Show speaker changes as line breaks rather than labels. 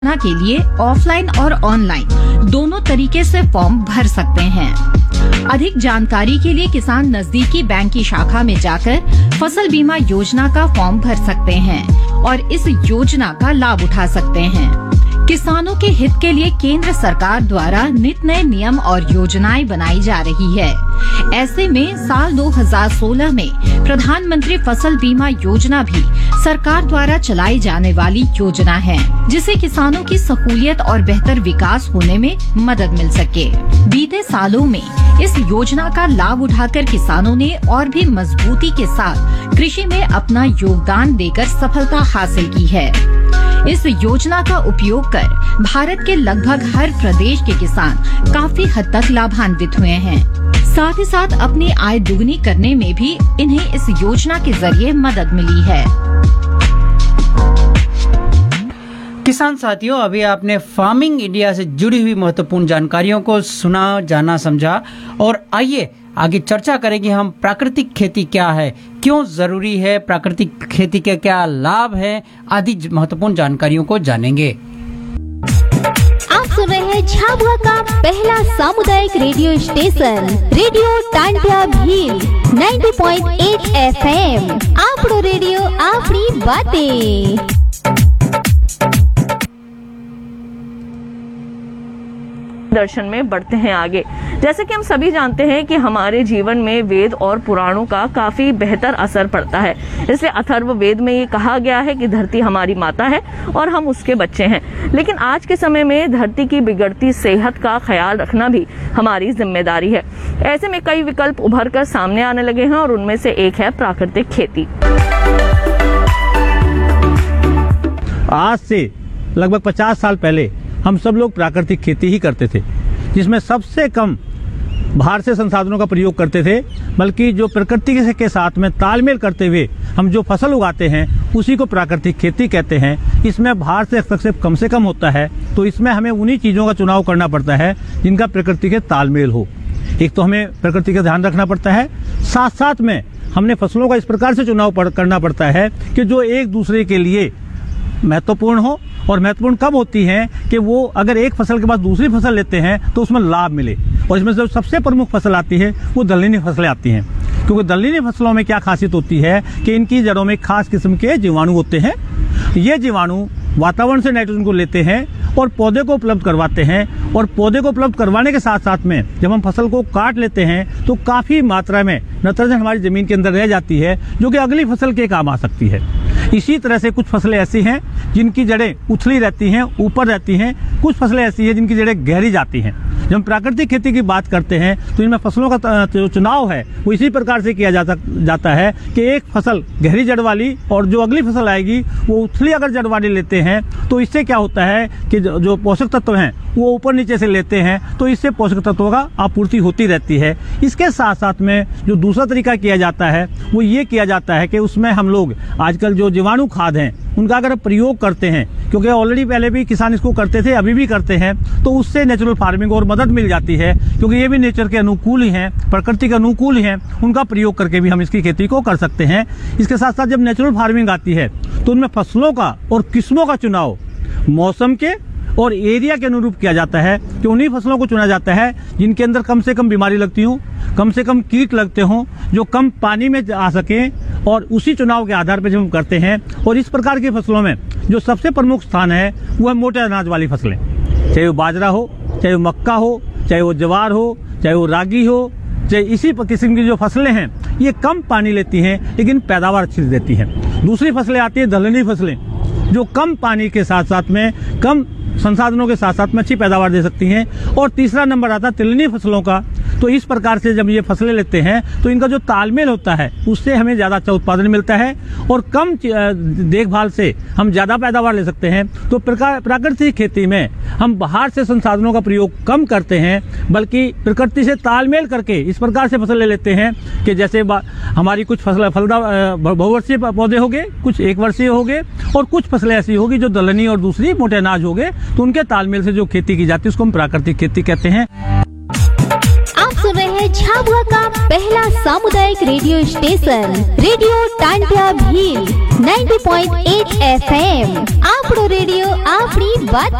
योजना के लिए ऑफलाइन और ऑनलाइन दोनों तरीके से फॉर्म भर सकते हैं। अधिक जानकारी के लिए किसान नजदीकी बैंक की शाखा में जाकर फसल बीमा योजना का फॉर्म भर सकते हैं और इस योजना का लाभ उठा सकते हैं। किसानों के हित के लिए केंद्र सरकार द्वारा नित नए नियम और योजनाएं बनाई जा रही है। ऐसे में साल 2016 में प्रधानमंत्री फसल बीमा योजना भी सरकार द्वारा चलाई जाने वाली योजना है, जिससे किसानों की सहूलियत और बेहतर विकास होने में मदद मिल सके। बीते सालों में इस योजना का लाभ उठाकर किसानों ने और भी मजबूती के साथ कृषि में अपना योगदान देकर सफलता हासिल की है। इस योजना का उपयोग कर भारत के लगभग हर प्रदेश के किसान काफी हद तक लाभान्वित हुए हैं। साथ ही साथ अपनी आय दुगनी करने में भी इन्हें इस योजना के जरिए मदद मिली है।
किसान साथियों, अभी आपने फार्मिंग इंडिया से जुड़ी हुई महत्वपूर्ण जानकारियों को सुना, जाना, समझा और आइए आगे चर्चा करेंगे हम प्राकृतिक खेती क्या है, क्यों जरूरी है, प्राकृतिक खेती के क्या लाभ है, आदि महत्वपूर्ण जानकारियों को जानेंगे।
आप सुन रहे हैं झाबुआ का पहला सामुदायिक radio station radio Tantia Bhil 90.8 FM। आपड़ो radio आपड़ी बातें।
दर्शन में बढ़ते हैं आगे। जैसे कि हम सभी जानते हैं कि हमारे जीवन में वेद और पुराणों का काफी बेहतर असर पड़ता है। इसलिए अथर्व वेद में ये कहा गया है कि धरती हमारी माता है और हम उसके बच्चे हैं। लेकिन आज के समय में धरती की बिगड़ती सेहत का ख्याल रखना भी हमारी जिम्मेदारी है। ऐसे में कई विकल्प उभर कर सामने आने लगे हैं और उनमें से एक है प्राकृतिक खेती।
आज से लगभग 50 साल पहले हम सब लोग प्राकृतिक खेती ही करते थे, जिसमें सबसे कम बाहर से संसाधनों का प्रयोग करते थे, बल्कि जो प्रकृति के साथ में तालमेल करते हुए हम जो फसल उगाते हैं उसी को प्राकृतिक खेती कहते हैं। इसमें बाहर से हस्तक्षेप कम से कम होता है, तो इसमें हमें उन्हीं चीज़ों का चुनाव करना पड़ता है जिनका प्रकृति के तालमेल हो। एक तो हमें प्रकृति का ध्यान रखना पड़ता है, साथ साथ में हमने फसलों का इस प्रकार से चुनाव करना पड़ता है कि जो एक दूसरे के लिए महत्वपूर्ण हो। और महत्वपूर्ण कब होती है कि वो अगर एक फसल के बाद दूसरी फसल लेते हैं तो उसमें लाभ मिले। और इसमें जो सबसे प्रमुख फसल आती है वो दलहनी फसलें आती हैं, क्योंकि दलहनी फसलों में क्या खासियत होती है कि इनकी जड़ों में खास किस्म के जीवाणु होते हैं। ये जीवाणु वातावरण से नाइट्रोजन को लेते हैं और पौधे को उपलब्ध करवाते हैं, और पौधे को उपलब्ध करवाने के साथ साथ में जब हम फसल को काट लेते हैं तो काफी मात्रा में नाइट्रोजन हमारी जमीन के अंदर रह जाती है, जो कि अगली फसल के काम आ सकती है। इसी तरह से कुछ फसलें ऐसी हैं जिनकी जड़ें उछली रहती हैं, ऊपर रहती हैं। कुछ फसलें ऐसी हैं जिनकी जड़ें गहरी जाती हैं। जब हम प्राकृतिक खेती की बात करते हैं तो इनमें फसलों का जो चुनाव है वो इसी प्रकार से किया जाता है कि एक फसल गहरी जड़ वाली और जो अगली फसल आएगी वो उछली अगर जड़ वाली लेते हैं तो इससे क्या होता है कि जो पोषक तत्व हैं वो ऊपर नीचे से लेते हैं, तो इससे पोषक तत्वों का आपूर्ति होती रहती है। इसके साथ साथ में जो दूसरा तरीका किया जाता है वो ये किया जाता है कि उसमें हम लोग आजकल जो जीवाणु खाद हैं उनका अगर प्रयोग करते हैं, क्योंकि ऑलरेडी पहले भी किसान इसको करते थे, अभी भी करते हैं, तो उससे नेचुरल फार्मिंग और मदद मिल जाती है, क्योंकि ये भी नेचर के अनुकूल ही हैं, प्रकृति के अनुकूल ही हैं। उनका प्रयोग करके भी हम इसकी खेती को कर सकते हैं। इसके साथ साथ जब नेचुरल फार्मिंग आती है तो उनमें फसलों का और किस्मों का चुनाव मौसम के और एरिया के अनुरूप किया जाता है, कि उन्हीं फसलों को चुना जाता है जिनके अंदर कम से कम बीमारी लगती हो, कम से कम कीट लगते हों, जो कम पानी में आ सकें, और उसी चुनाव के आधार पर जब हम करते हैं। और इस प्रकार की फसलों में जो सबसे प्रमुख स्थान है वो है मोटे अनाज वाली फसलें, चाहे वो बाजरा हो, चाहे वो मक्का हो, चाहे वो ज्वार हो, चाहे वो रागी हो, चाहे इसी किस्म की जो फसलें हैं ये कम पानी लेती हैं लेकिन पैदावार अच्छी देती हैं। दूसरी फसलें आती हैं दलहनी फसलें, जो कम पानी के साथ साथ में कम संसाधनों के साथ साथ में अच्छी पैदावार दे सकती हैं। और तीसरा नंबर आता है तिलहनी फसलों का। तो इस प्रकार से जब ये फसलें लेते हैं तो इनका जो तालमेल होता है उससे हमें ज़्यादा अच्छा उत्पादन मिलता है और कम देखभाल से हम ज़्यादा पैदावार ले सकते हैं। तो प्राकृतिक खेती में हम बाहर से संसाधनों का प्रयोग कम करते हैं, बल्कि प्रकृति से तालमेल करके इस प्रकार से फसल ले लेते हैं कि जैसे हमारी कुछ फसल बहुवर्षीय पौधे हो गए, कुछ एक वर्षीय हो गए, और कुछ फसलें ऐसी होगी जो दलहनी और दूसरी मोटे अनाज हो गए। तो उनके तालमेल से जो खेती की जाती है उसको हम प्राकृतिक खेती कहते हैं।
सुन रहे हैं झाबुआ का पहला सामुदायिक radio station radio Tantia Bhil 90.8 FM। आपनो रेडियो आपनी बात।